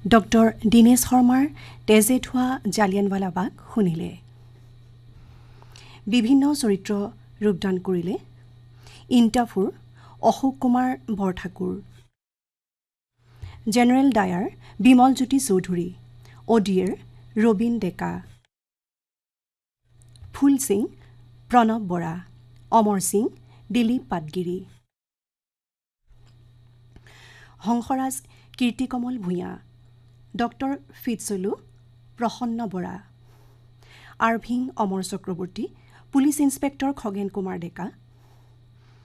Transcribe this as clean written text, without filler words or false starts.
Doctor Dinesh শৰ্মাৰ তেজে ধোৱা জালিয়ানৱালাবাগ শুনিলে। বিভিন্ন চৰিত্ৰ ৰূপদান কৰিলে ইণ্টাফুৰ অশোক কুমাৰ বৰঠাকুৰ, জেনেৰেল ডায়াৰ বিমল জ্যোতি চৌধুৰী, অডিয়েৰ ৰবীন ডেকা, ফুল সিং প্ৰণৱ বৰা, অমৰ সিং দিলীপ পাটগিৰি, হংসৰাজ কীৰ্তিকমল ভূঞা, ডক্টৰ ফিটছলু প্ৰসন্ন বৰা, আৰভিং অমৰ চক্ৰৱৰ্তী, পুলিচ ইন্সপেক্টৰ খগেন কুমাৰ ডেকা,